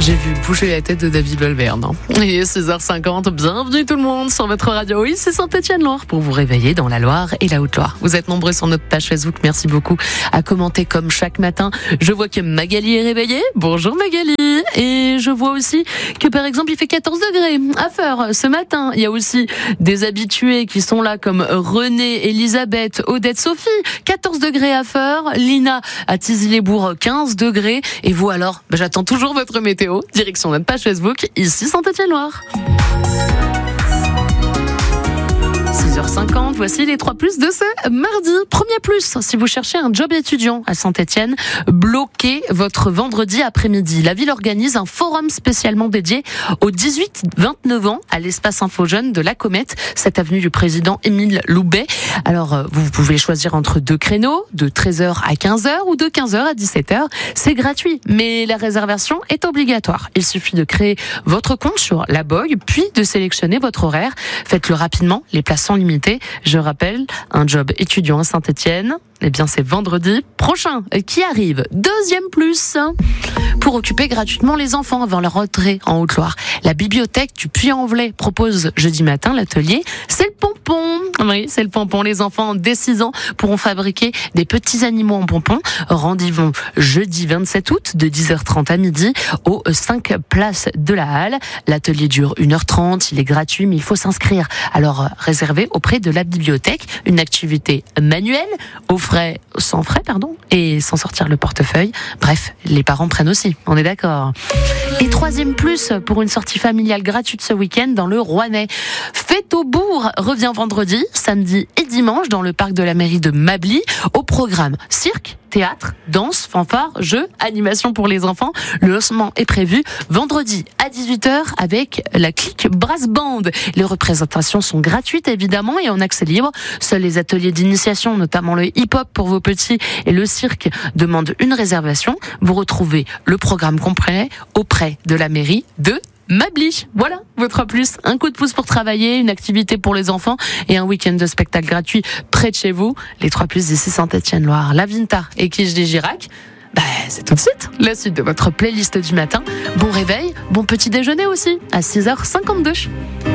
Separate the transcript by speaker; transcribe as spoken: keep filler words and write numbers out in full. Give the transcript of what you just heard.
Speaker 1: J'ai vu bouger la tête de David Valverde. Hein. Il est seize heures cinquante, bienvenue tout le monde sur votre radio. Oui, c'est Saint-Étienne-Loire pour vous réveiller dans la Loire et la Haute-Loire. Vous êtes nombreux sur notre page Facebook, merci beaucoup à commenter comme chaque matin. Je vois que Magali est réveillée. Bonjour Magali. Et je vois aussi que par exemple il fait quatorze degrés à Feur ce matin. Il y a aussi des habitués qui sont là comme René, Elisabeth, Odette, Sophie. quatorze degrés à Feur. Lina à Tizy-les-Bourgs, quinze degrés. Et vous alors, ben, j'attends toujours votre météo. Direction notre page Facebook, ici Saint-Étienne-Loire. six heures cinquante, voici les trois plus de ce mardi. Premier plus, si vous cherchez un job étudiant à Saint-Étienne, bloquez votre vendredi après-midi. La ville organise un forum spécialement dédié aux dix-huit vingt-neuf ans à l'espace Info Jeunes de la Comète, cette avenue du président Émile Loubet. Alors, vous pouvez choisir entre deux créneaux, de treize heures à quinze heures ou de quinze heures à dix-sept heures. C'est gratuit, mais la réservation est obligatoire. Il suffit de créer votre compte sur la B O G, puis de sélectionner votre horaire. Faites-le rapidement, les places sont limitées. Je rappelle, un job étudiant à Saint-Étienne, eh bien c'est vendredi prochain qui arrive. Deuxième plus, pour occuper gratuitement les enfants avant leur rentrée en Haute-Loire. La bibliothèque du Puy-en-Velay propose jeudi matin l'atelier C'est le pompon. Oui, c'est le pompon. Les enfants dès six ans pourront fabriquer des petits animaux en pompon. Rendez-vous jeudi vingt-sept août de dix heures trente à midi aux cinq places de la Halle. L'atelier dure une heure trente, il est gratuit mais il faut s'inscrire. Alors réservé auprès de la bibliothèque, une activité manuelle aux frais, sans frais pardon, et sans sortir le portefeuille. Bref, les parents prennent aussi, on est d'accord. Et troisième plus pour une sortie familiale gratuite ce week-end dans le Rouennais. Fête au bourg revient vendredi, samedi et dimanche dans le parc de la mairie de Mably. Au programme cirque, théâtre, danse, fanfare, jeux, animation pour les enfants. Le lancement est prévu vendredi à dix-huit heures avec la clique Brass Band. Les représentations sont gratuites évidemment et en accès libre. Seuls les ateliers d'initiation, notamment le hip-hop pour vos petits et le cirque, demandent une réservation. Vous retrouvez le programme complet auprès de la mairie de Mably. Voilà, votre plus. Un coup de pouce pour travailler, une activité pour les enfants et un week-end de spectacle gratuit près de chez vous. Les trois plus d'ici Saint-Étienne-Loire. La Vinta et Quiche des Girac. Bah, c'est tout de suite la suite de votre playlist du matin. Bon réveil, bon petit déjeuner aussi à six heures cinquante-deux.